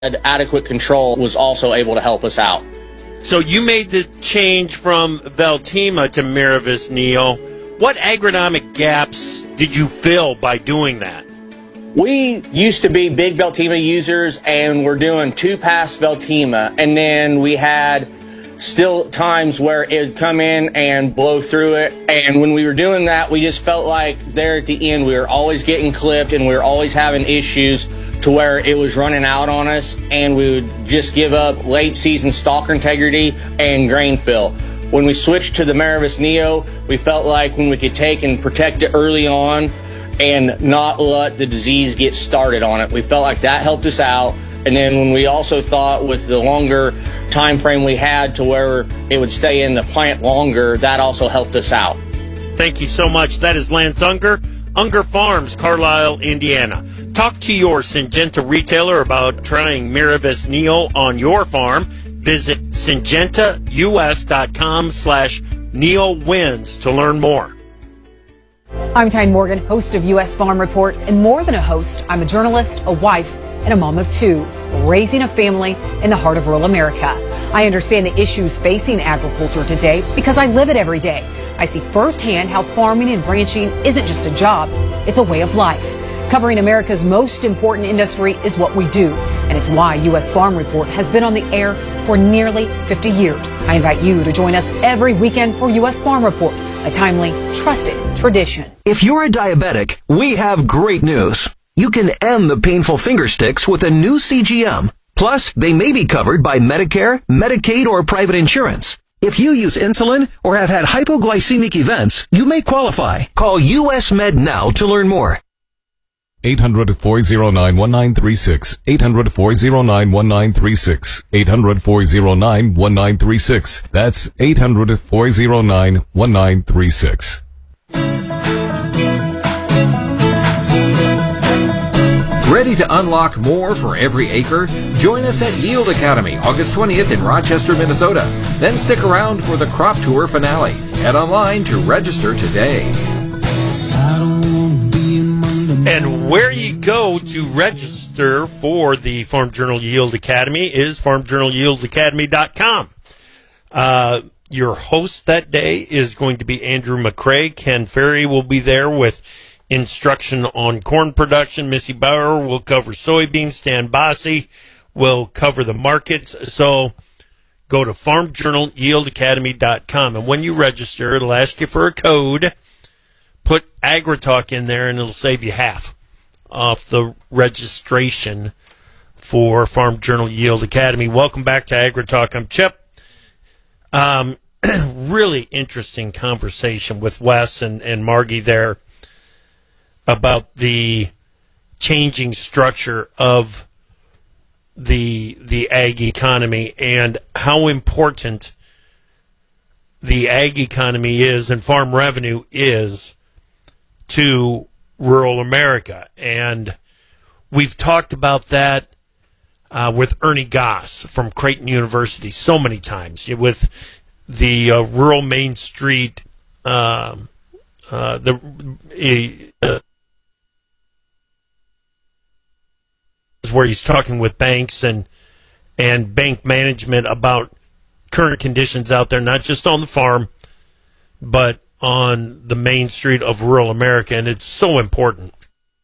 adequate control was also able to help us out. So you made the change from Veltima to Miravis Neo. What agronomic gaps did you fill by doing that? We used to be big Veltima users, and we're doing 2-pass Veltima, and then we had still times where it would come in and blow through it. And when we were doing that, we just felt like there at the end we were always getting clipped and we were always having issues to where it was running out on us, and we would just give up late season stalker integrity and grain fill. When we switched to the Miravis Neo, we felt like when we could take and protect it early on and not let the disease get started on it, we felt like that helped us out. And then when we also thought with the longer time frame we had to where it would stay in the plant longer, that also helped us out. Thank you so much. That is Lance Unger, Unger Farms, Carlisle, Indiana. Talk to your Syngenta retailer about trying Miravis Neo on your farm. Visit syngentaus.com/NeoWins to learn more. I'm Tyne Morgan, host of U.S. Farm Report, and more than a host, I'm a journalist, a wife, and a mom of 2, raising a family in the heart of rural America. I understand the issues facing agriculture today because I live it every day. I see firsthand how farming and ranching isn't just a job, it's a way of life. Covering America's most important industry is what we do, and it's why U.S. Farm Report has been on the air for nearly 50 years. I invite you to join us every weekend for U.S. Farm Report, a timely, trusted tradition. If you're a diabetic, we have great news. You can end the painful finger sticks with a new CGM. Plus, they may be covered by Medicare, Medicaid, or private insurance. If you use insulin or have had hypoglycemic events, you may qualify. Call US Med now to learn more. 800-409-1936. 800-409-1936. 800-409-1936. That's 800-409-1936. Ready to unlock more for every acre? Join us at Yield Academy, August 20th in Rochester, Minnesota. Then stick around for the crop tour finale. Head online to register today. And where you go to register for the Farm Journal Yield Academy is farmjournalyieldacademy.com. Your host that day is going to be Andrew McCrae. Ken Ferry will be there with instruction on corn production. Missy Bauer will cover soybeans. Stan Bossie will cover the markets. So go to farmjournalyieldacademy.com. And when you register, it'll ask you for a code. Put AgriTalk in there, and it'll save you half off the registration for Farm Journal Yield Academy. Welcome back to AgriTalk. I'm Chip. Really interesting conversation with Wes and Margie there about the changing structure of the ag economy and how important the ag economy is and farm revenue is to rural America. And we've talked about that with Ernie Goss from Creighton University so many times with the rural Main Street where he's talking with banks and bank management about current conditions out there, not just on the farm, but on the Main Street of rural America, and it's so important.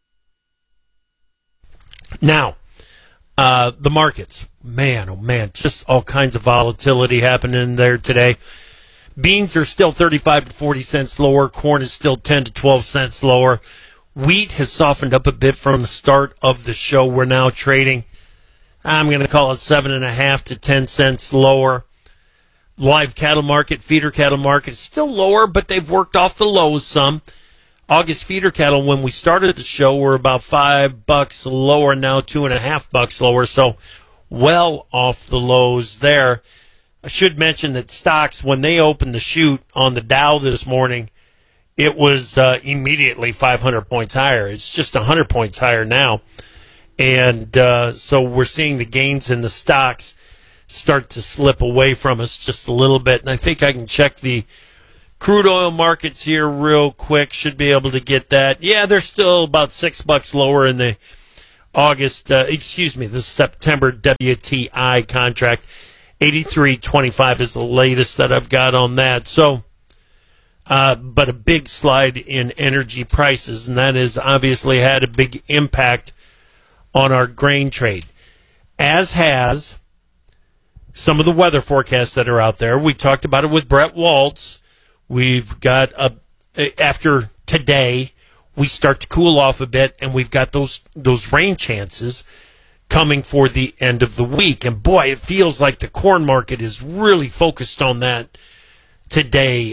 Now, the markets, man, oh man, just all kinds of volatility happening there today. Beans are still 35 to 40 cents lower. Corn is still 10 to 12 cents lower. Wheat has softened up a bit from the start of the show. We're now trading, I'm going to call it 7.5 to 10 cents lower. Live cattle market, feeder cattle market is still lower, but they've worked off the lows some. August feeder cattle, when we started the show, were about $5 lower, now $2.50 lower, so well off the lows there. I should mention that stocks, when they opened the chute on the Dow this morning, it was immediately 500 points higher. It's just 100 points higher now. And so we're seeing the gains in the stocks start to slip away from us just a little bit. And I think I can check the crude oil markets here real quick. Should be able to get that. Yeah, they're still about $6 lower in the the September WTI contract. 83.25 is the latest that I've got on that. So, but a big slide in energy prices, and that has obviously had a big impact on our grain trade, as has some of the weather forecasts that are out there. We talked about it with Brett Waltz. We've got, after today, we start to cool off a bit, and we've got those rain chances coming for the end of the week. And boy, it feels like the corn market is really focused on that today.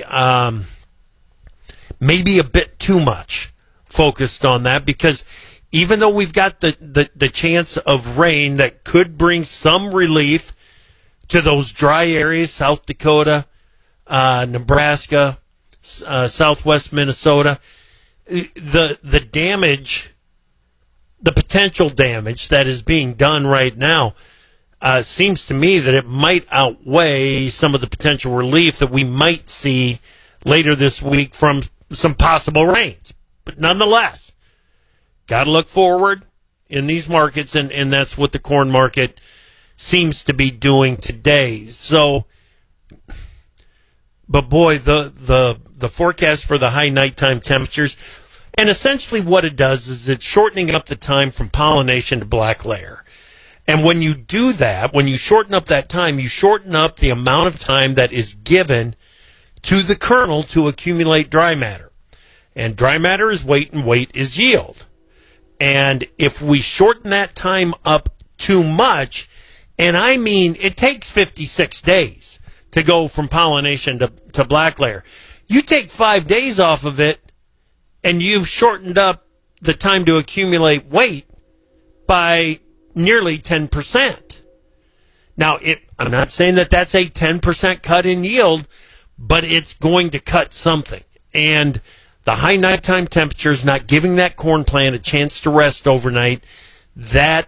Maybe a bit too much focused on that, because even though we've got the chance of rain that could bring some relief to those dry areas, South Dakota, Nebraska, southwest Minnesota, the damage, the potential damage that is being done right now seems to me that it might outweigh some of the potential relief that we might see later this week from some possible rains. But nonetheless, got to look forward in these markets, and that's what the corn market seems to be doing today. So, but boy, the forecast for the high nighttime temperatures, and essentially what it does is it's shortening up the time from pollination to black layer. And when you do that, when you shorten up that time, you shorten up the amount of time that is given to the kernel to accumulate dry matter. And dry matter is weight, and weight is yield. And if we shorten that time up too much, and I mean it takes 56 days to go from pollination to black layer. You take 5 days off of it, and you've shortened up the time to accumulate weight by nearly 10%. Now, I'm not saying that that's a 10% cut in yield, but it's going to cut something. And the high nighttime temperatures, not giving that corn plant a chance to rest overnight, that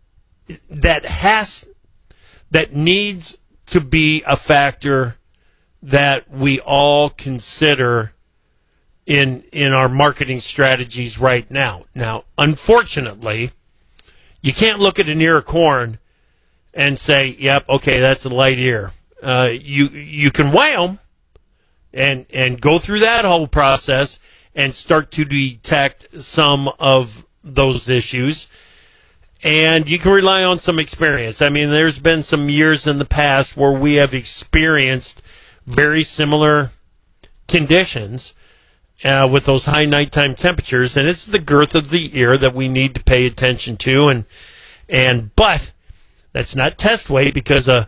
needs to be a factor that we all consider in our marketing strategies right now. Now, unfortunately, you can't look at an ear of corn and say, yep, okay, that's a light ear. You can weigh them and go through that whole process and start to detect some of those issues. And you can rely on some experience. I mean, there's been some years in the past where we have experienced very similar conditions with those high nighttime temperatures, and it's the girth of the ear that we need to pay attention to. But that's not test weight, because an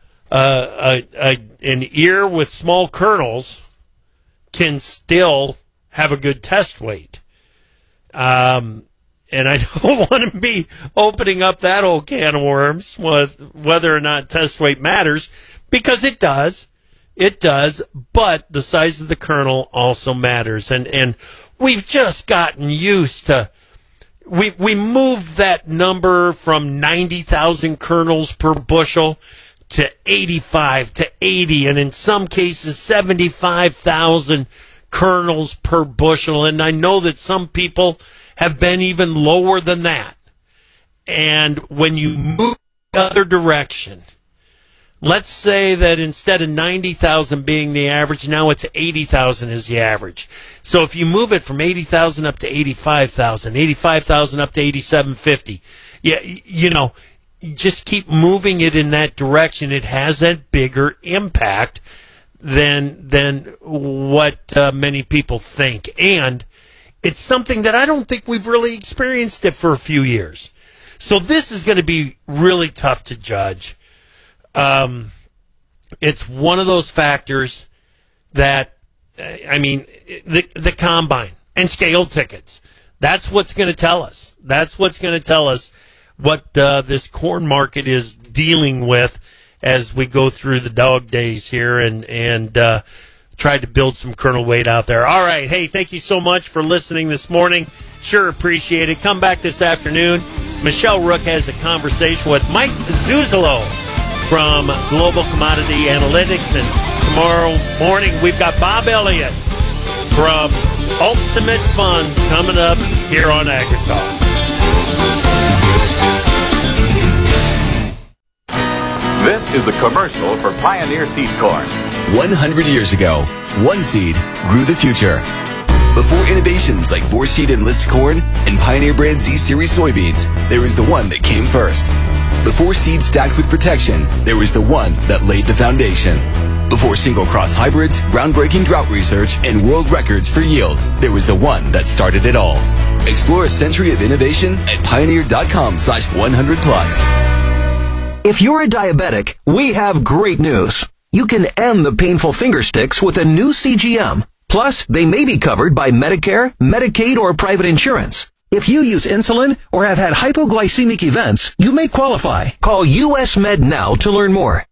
ear with small kernels can still have a good test weight. And I don't want to be opening up that old can of worms with whether or not test weight matters, because it does. It does, but the size of the kernel also matters. And we've just gotten used to, we moved that number from 90,000 kernels per bushel to 85 to 80, and in some cases 75,000 kernels per bushel. And I know that some people have been even lower than that. And when you move the other direction, let's say that instead of 90,000 being the average, now it's 80,000 is the average. So if you move it from 80,000 up to 85,000, 85,000 up to 8750, just keep moving it in that direction. It has a bigger impact than what many people think. And it's something that I don't think we've really experienced it for a few years. So this is going to be really tough to judge. It's one of those factors that, the combine and scale tickets, that's what's going to tell us. That's what's going to tell us what this corn market is dealing with as we go through the dog days here and try to build some kernel weight out there. All right. Hey, thank you so much for listening this morning. Sure appreciate it. Come back this afternoon. Michelle Rook has a conversation with Mike Zuzolo from Global Commodity Analytics. And tomorrow morning, we've got Bob Elliott from Ultimate Funds coming up here on AgriTalk. This is a commercial for Pioneer Seed Corn. 100 years ago, one seed grew the future. Before innovations like Bohr Seed Enlist corn and Pioneer brand Z-Series soybeans, there was the one that came first. Before seeds stacked with protection, there was the one that laid the foundation. Before single-cross hybrids, groundbreaking drought research, and world records for yield, there was the one that started it all. Explore a century of innovation at pioneer.com/100+. If you're a diabetic, we have great news. You can end the painful finger sticks with a new CGM. Plus, they may be covered by Medicare, Medicaid, or private insurance. If you use insulin or have had hypoglycemic events, you may qualify. Call US Med now to learn more.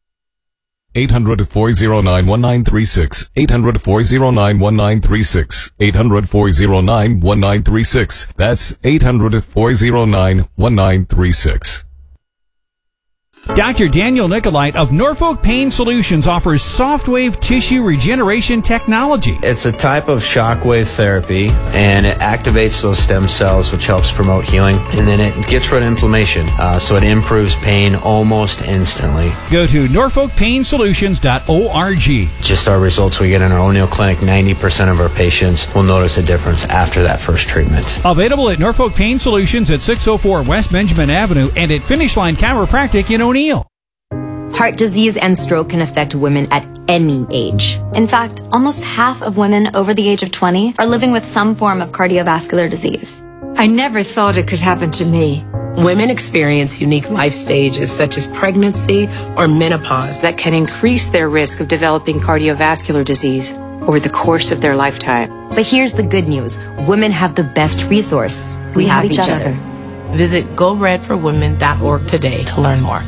800-409-1936. 800-409-1936. 800-409-1936. That's 800-409-1936. Dr. Daniel Nicolite of Norfolk Pain Solutions offers softwave tissue regeneration technology. It's a type of shockwave therapy, and it activates those stem cells, which helps promote healing, and then it gets rid of inflammation, so it improves pain almost instantly. Go to norfolkpainsolutions.org. Just our results we get in our O'Neill Clinic, 90% of our patients will notice a difference after that first treatment. Available at Norfolk Pain Solutions at 604 West Benjamin Avenue and at Finish Line Chiropractic in O'Neill. Heart disease and stroke can affect women at any age. In fact, almost half of women over the age of 20 are living with some form of cardiovascular disease. I never thought it could happen to me. Women experience unique life stages such as pregnancy or menopause that can increase their risk of developing cardiovascular disease over the course of their lifetime. But here's the good news. Women have the best resource. We have each other. Visit GoRedForWomen.org today to learn more.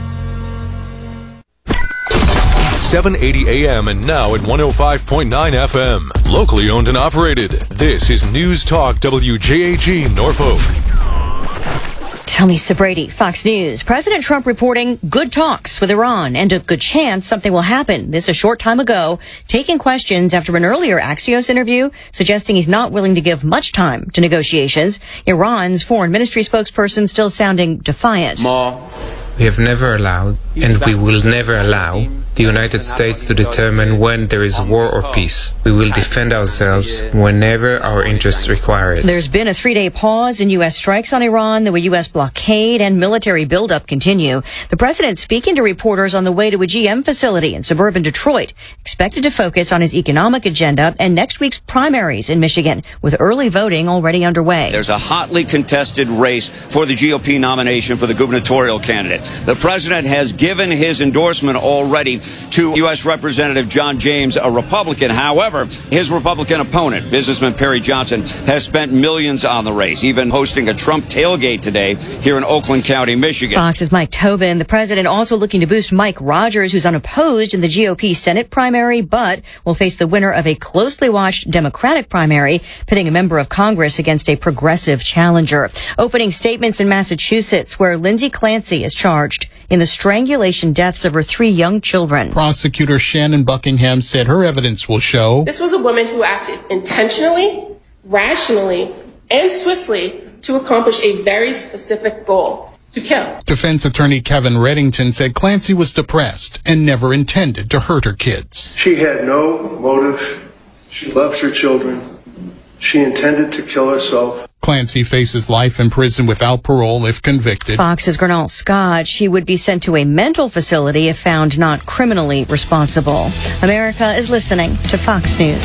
780 AM and now at 105.9 FM. Locally owned and operated. This is News Talk WJAG Norfolk. Tony Sabrady, Fox News. President Trump reporting good talks with Iran and a good chance something will happen. This a short time ago, taking questions after an earlier Axios interview suggesting he's not willing to give much time to negotiations. Iran's foreign ministry spokesperson still sounding defiant. We have never allowed, and we will never allow, the United States to determine when there is war or peace. We will defend ourselves whenever our interests require it. There's been a 3-day pause in U.S. strikes on Iran. The U.S. blockade and military buildup continue. The president speaking to reporters on the way to a GM facility in suburban Detroit, expected to focus on his economic agenda and next week's primaries in Michigan, with early voting already underway. There's a hotly contested race for the GOP nomination for the gubernatorial candidate. The president has given his endorsement already to U.S. Representative John James, a Republican. However, his Republican opponent, businessman Perry Johnson, has spent millions on the race, even hosting a Trump tailgate today here in Oakland County, Michigan. Fox's Mike Tobin. The president also looking to boost Mike Rogers, who's unopposed in the GOP Senate primary, but will face the winner of a closely watched Democratic primary, pitting a member of Congress against a progressive challenger. Opening statements in Massachusetts, where Lindsay Clancy is charged in the strangulation deaths of her 3 young children. Prosecutor Shannon Buckingham said her evidence will show this was a woman who acted intentionally, rationally, and swiftly to accomplish a very specific goal: to kill. Defense attorney Kevin Reddington said Clancy was depressed and never intended to hurt her kids. She had no motive. She loves her children. She intended to kill herself. Clancy faces life in prison without parole if convicted. Fox's Gernal Scott. She would be sent to a mental facility if found not criminally responsible. America is listening to Fox News.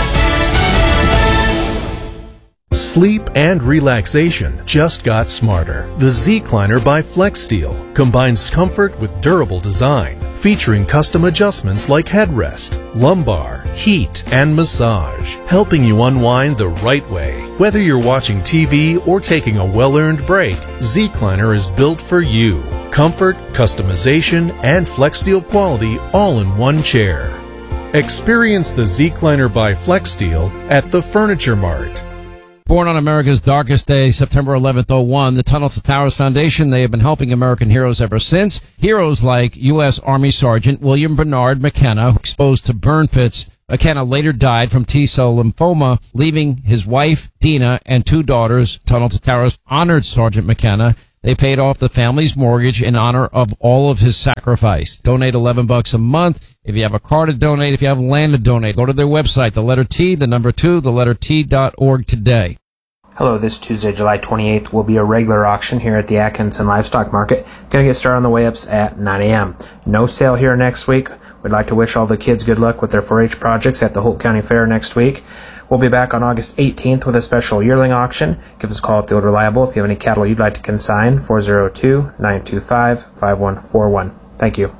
Sleep and relaxation just got smarter. The Z-Cliner by FlexSteel combines comfort with durable design, featuring custom adjustments like headrest, lumbar, heat, and massage, helping you unwind the right way. Whether you're watching TV or taking a well-earned break, Z-Cliner is built for you. Comfort, customization, and FlexSteel quality all in one chair. Experience the Z-Cliner by FlexSteel at the Furniture Mart. Born on America's darkest day, September 11th, 2001, the Tunnel to Towers Foundation, they have been helping American heroes ever since. Heroes like U.S. Army Sergeant William Bernard McKenna, exposed to burn pits. McKenna later died from T-cell lymphoma, leaving his wife, Dina, and 2 daughters. Tunnel to Towers honored Sergeant McKenna. They paid off the family's mortgage in honor of all of his sacrifice. Donate $11 a month. If you have a car to donate, if you have land to donate, go to their website, the letter T, the number 2, the letter T.org today. Hello, this Tuesday, July 28th, will be a regular auction here at the Atkinson Livestock Market. Going to get started on the weigh-ups at 9 a.m. No sale here next week. We'd like to wish all the kids good luck with their 4-H projects at the Holt County Fair next week. We'll be back on August 18th with a special yearling auction. Give us a call at the Old Reliable if you have any cattle you'd like to consign, 402-925-5141. Thank you.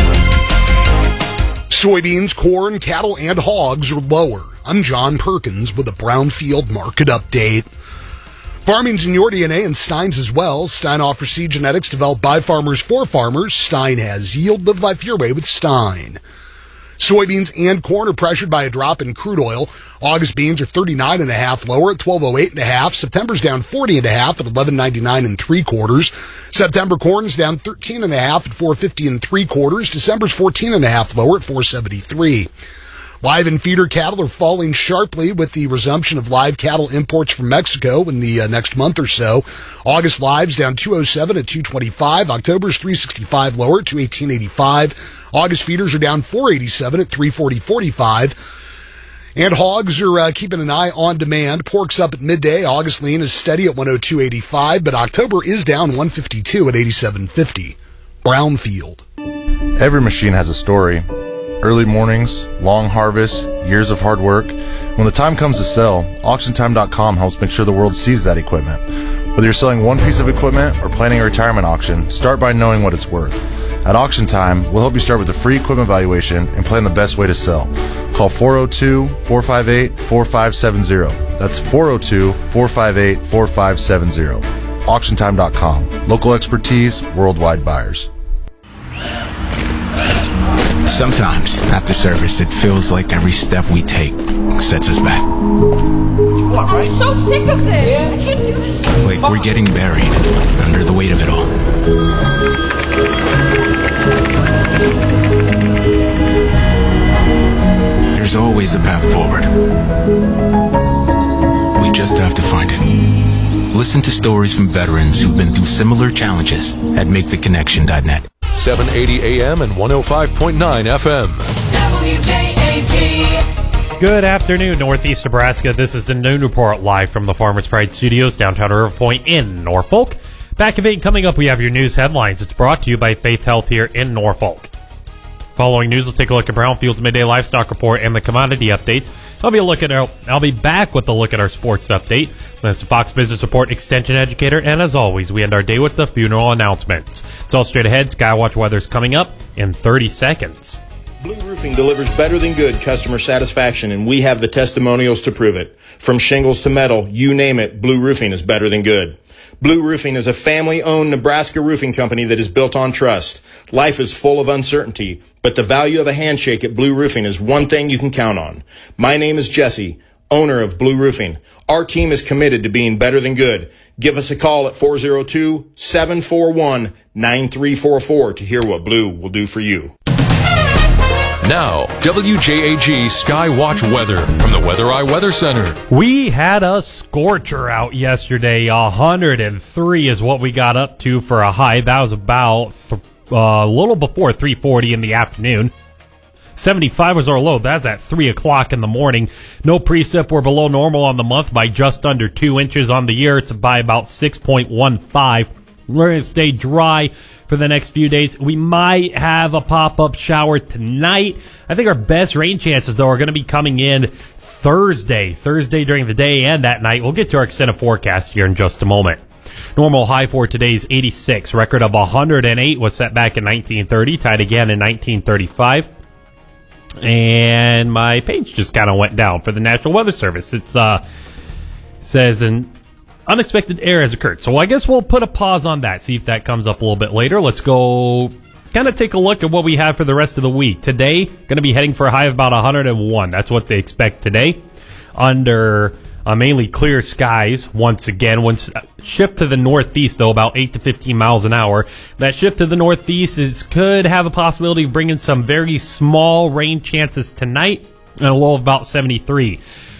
Soybeans, corn, cattle, and hogs are lower. I'm John Perkins with a Brownfield market update. Farming's in your DNA and Stein's as well. Stein offers seed genetics developed by farmers for farmers. Stein has yield. Live life your way with Stein. Soybeans and corn are pressured by a drop in crude oil. August beans are 39.5 lower at 1208.5. September's down 40.5 at 1199 3/4. September corn's down 13.5 at 450 3/4. December's 14.5 lower at 473. Live and feeder cattle are falling sharply with the resumption of live cattle imports from Mexico in the next month or so. August live's down 207 at 225. October's 365 lower at 218.85. August feeders are down 487 at 340.45. And hogs are keeping an eye on demand. Pork's up at midday. August lean is steady at 102.85, but October is down 152 at 87.50. Brownfield. Every machine has a story. Early mornings, long harvests, years of hard work. When the time comes to sell, AuctionTime.com helps make sure the world sees that equipment. Whether you're selling one piece of equipment or planning a retirement auction, start by knowing what it's worth. At Auction Time, we'll help you start with a free equipment valuation and plan the best way to sell. Call 402-458-4570. That's 402-458-4570. AuctionTime.com. Local expertise, worldwide buyers. Sometimes, after service, it feels like every step we take sets us back. I'm so sick of this. I can't do this. Like we're getting buried under the weight of it all. There's always a path forward. We just have to find it. Listen to stories from veterans who've been through similar challenges at MakeTheConnection.net. 780 AM and 105.9 FM. WJAG. Good afternoon, Northeast Nebraska. This is the Noon Report live from the Farmers Pride Studios, downtown River Point in Norfolk. Back of 8 coming up, we have your news headlines. It's brought to you by Faith Health here in Norfolk. Following news, we'll take a look at Brownfield's midday livestock report and the commodity updates. I'll be back with a look at our sports update. That's the Fox Business Report extension educator, and as always, we end our day with the funeral announcements. It's all straight ahead. Skywatch weather's coming up in 30 seconds. Blue Roofing delivers better than good customer satisfaction, and we have the testimonials to prove it. From shingles to metal, you name it, Blue Roofing is better than good. Blue Roofing is a family-owned Nebraska roofing company that is built on trust. Life is full of uncertainty, but the value of a handshake at Blue Roofing is one thing you can count on. My name is Jesse, owner of Blue Roofing. Our team is committed to being better than good. Give us a call at 402-741-9344 to hear what Blue will do for you. Now, WJAG Skywatch weather from the Weather Eye Weather Center. We had a scorcher out yesterday. 103 is what we got up to for a high. That was about a little before 3:40 in the afternoon. 75 was our low. That's at 3 o'clock in the morning. No precip. We're below normal on the month by just under 2 inches. On the year, it's by about 6.15. We're going to stay dry for the next few days. We might have a pop-up shower tonight. I think our best rain chances, though, are going to be coming in Thursday during the day and at night. We'll get to our extended forecast here in just a moment. Normal high for today's 86. Record of 108 was set back in 1930, tied again in 1935. And my page just kind of went down for the National Weather Service. It says an unexpected error has occurred. So I guess we'll put a pause on that, see if that comes up a little bit later. Let's go kind of take a look at what we have for the rest of the week. Today, going to be heading for a high of about 101. That's what they expect today. Under mainly clear skies once again. Once shift to the northeast, though, about 8 to 15 miles an hour. That shift to the northeast could have a possibility of bringing some very small rain chances tonight and a low of about 73.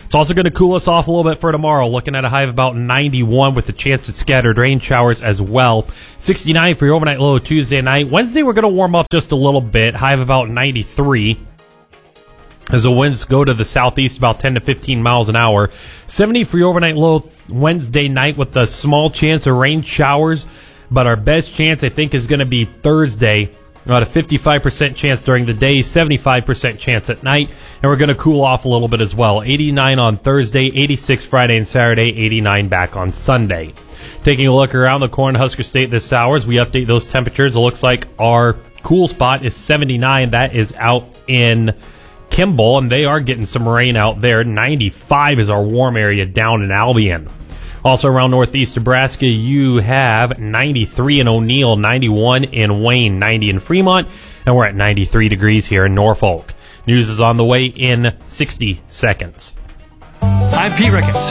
It's also going to cool us off a little bit for tomorrow, looking at a high of about 91 with a chance of scattered rain showers as well. 69 for your overnight low Tuesday night. Wednesday, we're going to warm up just a little bit, high of about 93. As the winds go to the southeast about 10 to 15 miles an hour. 70 for your overnight low Wednesday night with a small chance of rain showers. But our best chance, I think, is going to be Thursday. About a 55% chance during the day, 75% chance at night. And we're going to cool off a little bit as well. 89 on Thursday, 86 Friday and Saturday, 89 back on Sunday. Taking a look around the Cornhusker State this hour as we update those temperatures. It looks like our cool spot is 79. That is out in Kimball, and they are getting some rain out there. 95 is our warm area down in Albion. Also around northeast Nebraska, you have 93 in O'Neill, 91 in Wayne, 90 in Fremont, and we're at 93 degrees here in Norfolk. News is on the way in 60 seconds. I'm Pete Ricketts.